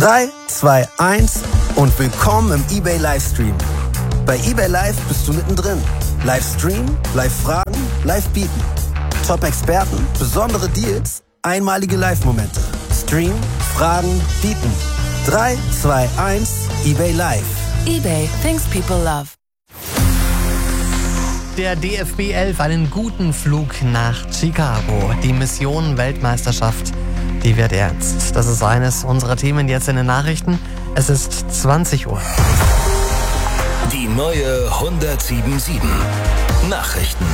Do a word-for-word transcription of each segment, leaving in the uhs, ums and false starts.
drei, zwei, eins und willkommen im eBay Livestream. Bei eBay Live bist du mittendrin. Live streamen, live fragen, live bieten. Top-Experten, besondere Deals, einmalige Live-Momente. Stream, fragen, bieten. drei, zwei, eins, eBay Live. eBay, things people love. Der D F B elf, einen guten Flug nach Chicago. Die Mission Weltmeisterschaft, die wird ernst. Das ist eines unserer Themen jetzt in den Nachrichten. Es ist zwanzig Uhr. Die neue hundertsieben sieben Nachrichten.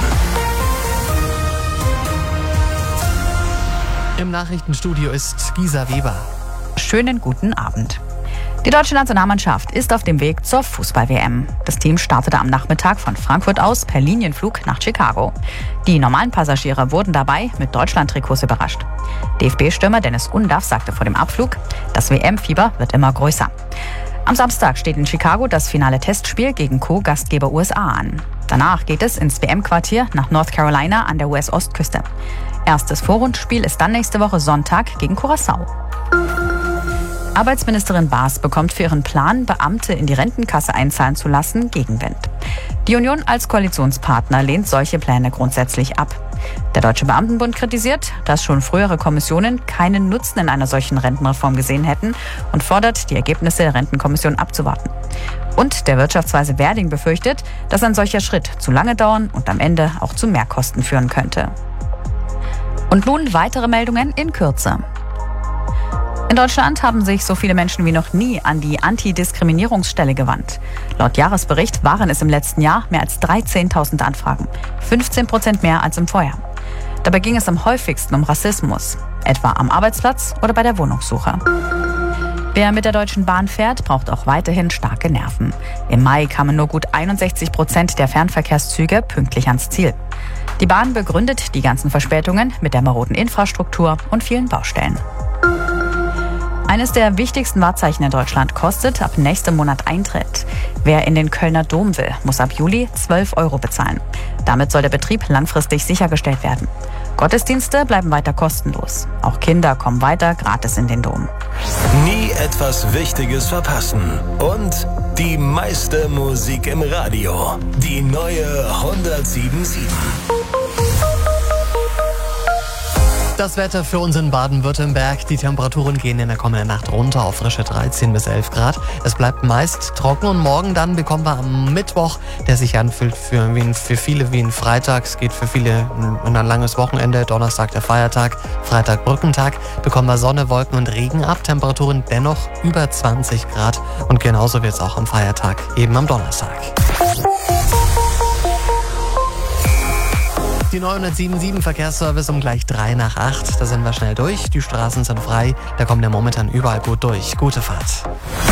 Im Nachrichtenstudio ist Gisa Weber. Schönen guten Abend. Die deutsche Nationalmannschaft ist auf dem Weg zur Fußball-W M. Das Team startete am Nachmittag von Frankfurt aus per Linienflug nach Chicago. Die normalen Passagiere wurden dabei mit Deutschland-Trikots überrascht. D F B-Stürmer Dennis Undaff sagte vor dem Abflug, das W M-Fieber wird immer größer. Am Samstag steht in Chicago das finale Testspiel gegen Co-Gastgeber U S A an. Danach geht es ins W M-Quartier nach North Carolina an der U S-Ostküste. Erstes Vorrundenspiel ist dann nächste Woche Sonntag gegen Curaçao. Arbeitsministerin Baas bekommt für ihren Plan, Beamte in die Rentenkasse einzahlen zu lassen, Gegenwind. Die Union als Koalitionspartner lehnt solche Pläne grundsätzlich ab. Der Deutsche Beamtenbund kritisiert, dass schon frühere Kommissionen keinen Nutzen in einer solchen Rentenreform gesehen hätten und fordert, die Ergebnisse der Rentenkommission abzuwarten. Und der Wirtschaftsweise Werding befürchtet, dass ein solcher Schritt zu lange dauern und am Ende auch zu Mehrkosten führen könnte. Und nun weitere Meldungen in Kürze. In Deutschland haben sich so viele Menschen wie noch nie an die Antidiskriminierungsstelle gewandt. Laut Jahresbericht waren es im letzten Jahr mehr als dreizehntausend Anfragen, fünfzehn Prozent mehr als im Vorjahr. Dabei ging es am häufigsten um Rassismus, etwa am Arbeitsplatz oder bei der Wohnungssuche. Wer mit der Deutschen Bahn fährt, braucht auch weiterhin starke Nerven. Im Mai kamen nur gut einundsechzig Prozent der Fernverkehrszüge pünktlich ans Ziel. Die Bahn begründet die ganzen Verspätungen mit der maroden Infrastruktur und vielen Baustellen. Eines der wichtigsten Wahrzeichen in Deutschland kostet ab nächstem Monat Eintritt. Wer in den Kölner Dom will, muss ab Juli zwölf Euro bezahlen. Damit soll der Betrieb langfristig sichergestellt werden. Gottesdienste bleiben weiter kostenlos. Auch Kinder kommen weiter gratis in den Dom. Nie etwas Wichtiges verpassen. Und die meiste Musik im Radio. Die neue hundertsieben sieben. Das Wetter für uns in Baden-Württemberg. Die Temperaturen gehen in der kommenden Nacht runter auf frische dreizehn bis elf Grad. Es bleibt meist trocken und morgen dann bekommen wir am Mittwoch, der sich anfühlt für, wie ein, für viele wie ein Freitag. Es geht für viele ein, ein langes Wochenende. Donnerstag der Feiertag, Freitag Brückentag. Bekommen wir Sonne, Wolken und Regen ab. Temperaturen dennoch über zwanzig Grad. Und genauso wird es auch am Feiertag, eben am Donnerstag. Die neunhundertsiebenundsiebzig Verkehrsservice um gleich drei nach acht. Da sind wir schnell durch. Die Straßen sind frei. Da kommt ihr momentan überall gut durch. Gute Fahrt.